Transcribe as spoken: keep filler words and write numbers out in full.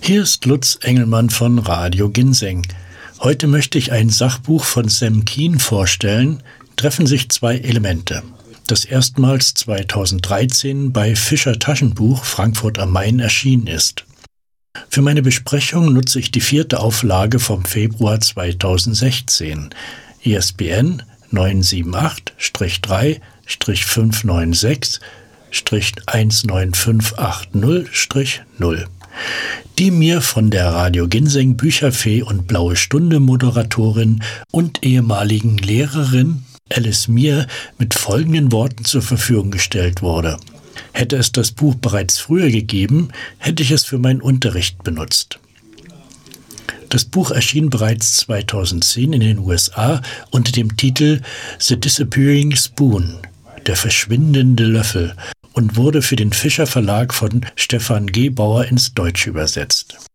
Hier ist Lutz Engelmann von Radio Ginseng. Heute möchte ich ein Sachbuch von Sam Keen vorstellen, Treffen sich zwei Elemente, das erstmals zweitausenddreizehn bei Fischer Taschenbuch Frankfurt am Main erschienen ist. Für meine Besprechung nutze ich die vierte Auflage vom Februar zweitausendsechzehn, I S B N neun sieben acht drei fünf neun sechs eins neun fünf acht null null, die mir von der Radio Ginseng Bücherfee und Blaue Stunde Moderatorin und ehemaligen Lehrerin Alice Mier mit folgenden Worten zur Verfügung gestellt wurde. Hätte es das Buch bereits früher gegeben, hätte ich es für meinen Unterricht benutzt. Das Buch erschien bereits zweitausendzehn in den U S A unter dem Titel The Disappearing Spoon, der verschwindende Löffel, und wurde für den Fischer Verlag von Stefan Gebauer ins Deutsche übersetzt.